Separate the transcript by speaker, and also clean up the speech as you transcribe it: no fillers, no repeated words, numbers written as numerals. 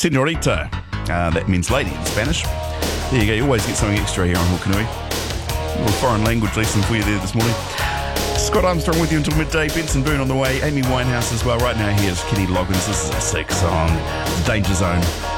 Speaker 1: Senorita. That means lady in Spanish. There you go, you always get something extra here on Hokanui. A little foreign language lesson for you there this morning. Scott Armstrong with you until midday. Benson Boone on the way. Amy Winehouse as well. Right now, here's Kenny Loggins. This is a sick song. Danger Zone.